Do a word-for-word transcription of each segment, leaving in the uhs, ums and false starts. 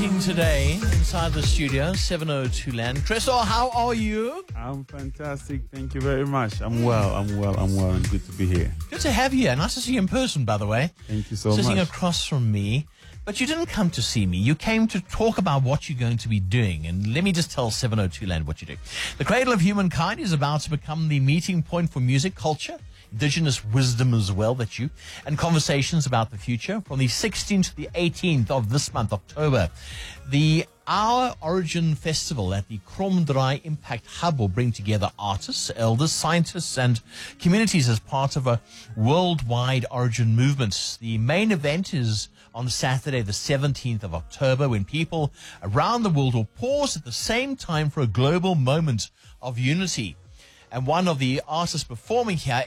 meeting today inside the studio, seven oh two Land. Tresor, how are you? I'm fantastic. Thank you very much. I'm well. I'm well. I'm well. And good to be here. Good to have you here. Nice to see you in person, by the way. Thank you so Sitting much. across from me. But you didn't come to see me. You came to talk about what you're going to be doing. And let me just tell seven oh two Land what you do. The Cradle of Humankind is about to become the meeting point for music, culture, indigenous wisdom as well, that you, and conversations about the future from the sixteenth to the eighteenth of this month, October. The Our Origin Festival at the Kromdraai Impact Hub will bring together artists, elders, scientists, and communities as part of a worldwide origin movement. The main event is on Saturday, the seventeenth of October, when people around the world will pause at the same time for a global moment of unity. And one of the artists performing here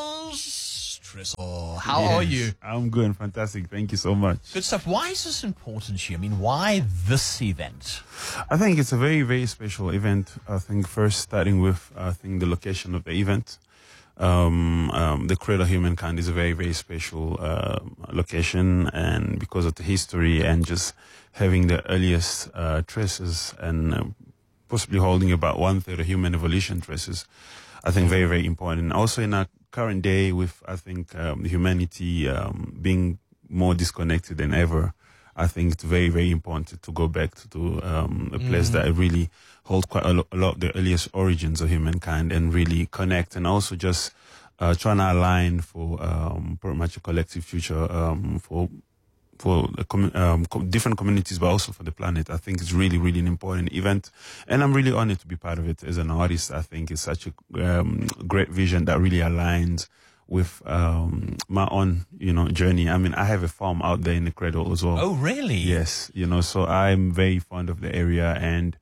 is Tresor. How Yes, are you? I'm good and fantastic. Thank you so much. Good stuff. Why is this important to you? I mean, why this event? I think it's a very, very special event. I think first starting with, I think, the location of the event. Um, um, the Cradle of Humankind is a very, very special uh, location, and because of the history and just having the earliest uh, traces and uh, possibly holding about one third of human evolution traces, I think very, very important. Also in our current day with, I think, um, humanity um, being more disconnected than ever, I think it's very, very important to go back to, to um, a place Mm-hmm. that really holds quite a, lo- a lot of the earliest origins of humankind and really connect, and also just uh, trying to align for um, pretty much a collective future um, for for the com- um, co- different communities, but also for the planet. I think it's really, really an important event, and I'm really honored to be part of it as an artist. I think it's such a um, great vision that really aligns with um, my own, you know, journey. I mean, I have a farm out there in the Cradle as well. Oh, really? Yes, you know, so I'm very fond of the area and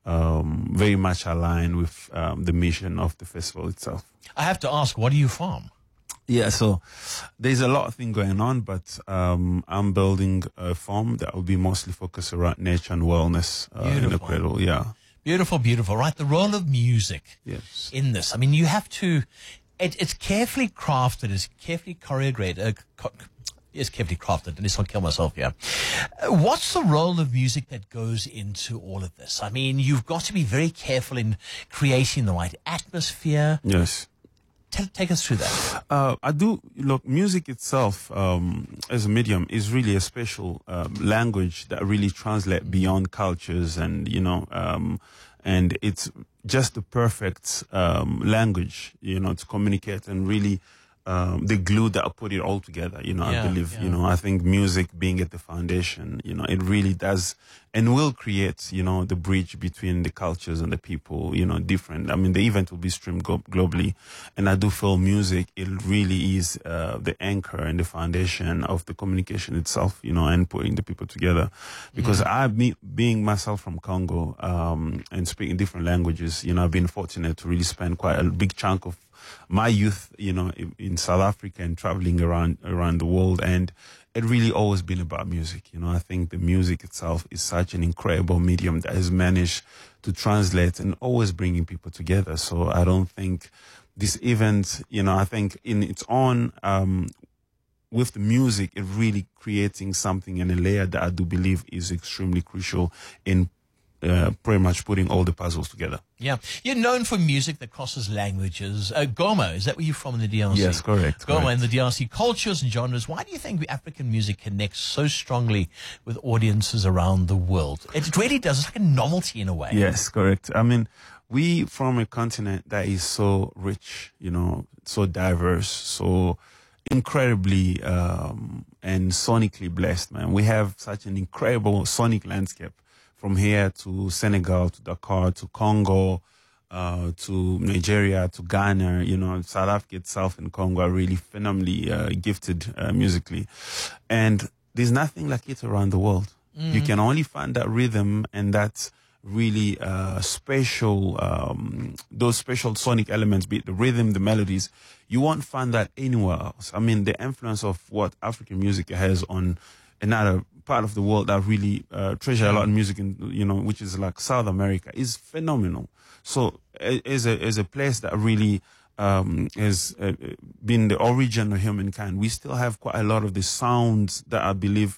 um, very much aligned with um, the mission of the festival itself. I have to ask, what do you farm? Yeah, so there's a lot of things going on, but um, I'm building a farm that will be mostly focused around nature and wellness uh, in the Beautiful. Cradle. Yeah. Beautiful, beautiful, right? The role of music Yes. in this. I mean, you have to, it, it's carefully crafted, it's carefully choreographed, uh, co- it's carefully crafted, and let's not kill myself here. Uh, what's the role of music that goes into all of this? I mean, you've got to be very careful in creating the right atmosphere. Yes. Tell, take us through that. Uh, I do look. Music itself, um, as a medium, is really a special um, language that really translates beyond cultures, and you know, um, and it's just the perfect um, language, you know, to communicate and really um, the glue that put it all together. You know, Yeah, I believe. yeah. You know, I think music being at the foundation, you know, it really does and will create, you know, the bridge between the cultures and the people, you know, different. I mean, the event will be streamed go- globally, and I do feel music, it really is uh, the anchor and the foundation of the communication itself, you know, and putting the people together. Because I, me, being myself from Congo um, and speaking different languages, you know, I've been fortunate to really spend quite a big chunk of my youth, you know, in, in South Africa and traveling around around the world, and it really always been about music. You know, I think the music itself is such an incredible medium that has managed to translate and always bringing people together. So I don't think this event, you know, I think in its own, um, with the music, it really creating something and a layer that I do believe is extremely crucial in uh, pretty much putting all the puzzles together. Yeah. You're known for music that crosses languages. Uh, Goma, is that where you're from in the D R C? Yes, correct. Goma correct. in the D R C, cultures and genres. Why do you think African music connects so strongly with audiences around the world? It really does. It's like a novelty in a way. Yes, correct. I mean, we from a continent that is so rich, you know, so diverse, so incredibly um, and sonically blessed, man. We have such an incredible sonic landscape from here to Senegal, to Dakar, to Congo, uh, to Nigeria, to Ghana. You know, South Africa itself and Congo are really phenomenally uh, gifted uh, musically. And there's nothing like it around the world. You can only find that rhythm and that really uh, special, um, those special sonic elements, be it the rhythm, the melodies. You won't find that anywhere else. I mean, the influence of what African music has on another part of the world that really uh, treasure a lot of music, in, you know, which is like South America, is phenomenal. So as a as a place that really um, has uh, been the origin of humankind, we still have quite a lot of the sounds that I believe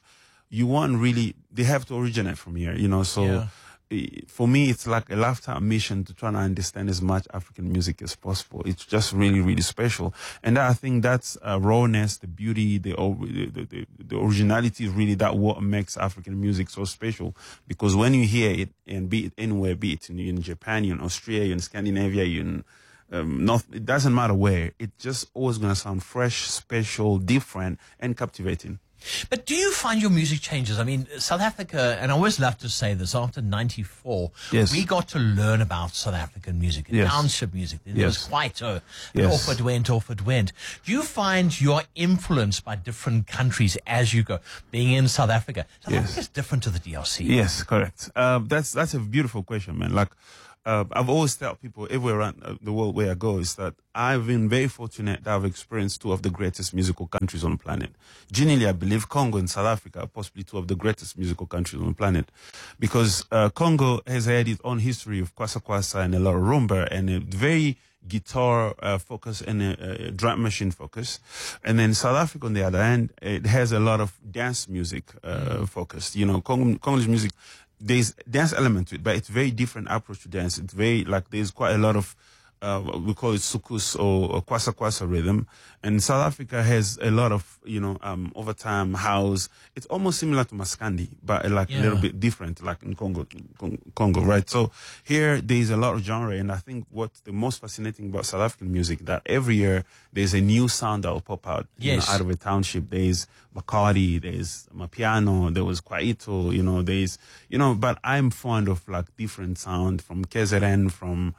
you want really, they have to originate from here, you know, so. Yeah. For me, it's like a lifetime mission to try to understand as much African music as possible. It's just really, really special. And I think that's uh, rawness, the beauty, the, the, the, the originality is really that what makes African music so special. Because when you hear it, and be it anywhere, be it in, in Japan, in Australia, in Scandinavia, in um, North, it doesn't matter where, it's just always going to sound fresh, special, different, and captivating. But do you find your music changes? I mean, South Africa, and I always love to say this, after ninety-four, yes. we got to learn about South African music, yes. township music. It yes. was quite a, yes. off it went, off it went. Do you find you're influenced by different countries as you go? Being in South Africa, South yes. Africa is different to the D R C. Yes, correct. Uh, that's that's a beautiful question, man. Like, Uh, I've always tell people everywhere around the world where I go is that I've been very fortunate that I've experienced two of the greatest musical countries on the planet. Genuinely, I believe Congo and South Africa are possibly two of the greatest musical countries on the planet. Because uh, Congo has had its own history of kwasa kwasa and a lot of rumba and a very guitar uh, focus and a, a drum machine focus. And then South Africa, on the other hand, it has a lot of dance music uh, focused. You know, Cong- Congolese music, there's dance element to it, but it's very different approach to dance. It's very, like, there's quite a lot of, uh, we call it sukus or, or kwasa kwasa rhythm. And South Africa has a lot of, you know, um, overtime house. It's almost similar to Maskandi, but like yeah. a little bit different, like in Congo, Congo, right? So here there's a lot of genre. And I think what the most fascinating about South African music, that every year there's a new sound that will pop out yes. you know, out of a township. There's Bacardi, there's Mapiano, there was Kwaito, you know, there's, you know, but I'm fond of like different sound from K Z N, from,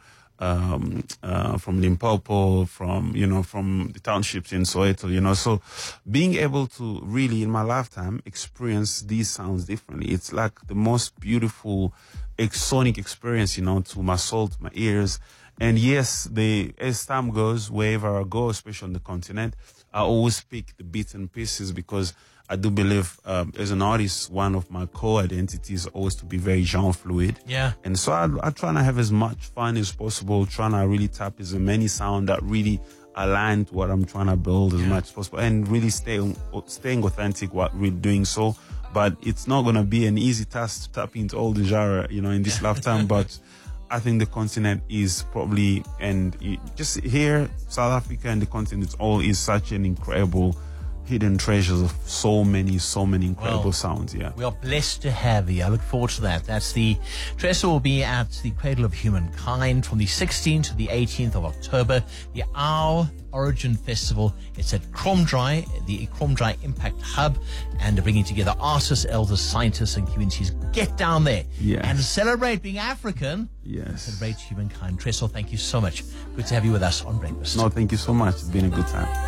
um, uh, from Limpopo, from, you know, from the townships in Soweto, you know, so being able to really in my lifetime experience these sounds differently, it's like the most beautiful sonic experience, you know, to my soul, to my ears. And yes, the, as time goes, wherever I go, especially on the continent, I always pick the bits and pieces because I do believe, um, as an artist, one of my core identities is always to be very genre fluid. Yeah. And so I, I try to have as much fun as possible, trying to really tap as many sound that really align to what I'm trying to build as yeah. much as possible, and really stay, staying authentic while we're doing so. But it's not going to be an easy task to tap into all the genre, you know, in this lifetime. But I think the continent is probably, and just here, South Africa and the continent all is such an incredible hidden treasures of so many, so many incredible well, sounds, yeah. We are blessed to have you. I look forward to that. That's the, Tresso will be at the Cradle of Humankind from the sixteenth to the eighteenth of October. The Our Origin Festival. It's at Kromdraai, the Kromdraai Impact Hub, and they're bringing together artists, elders, scientists, and communities. Get down there yes. and celebrate being African. Yes. Celebrate humankind. Tresso, thank you so much. Good to have you with us on Breakfast. No, thank you so much. It's been a good time.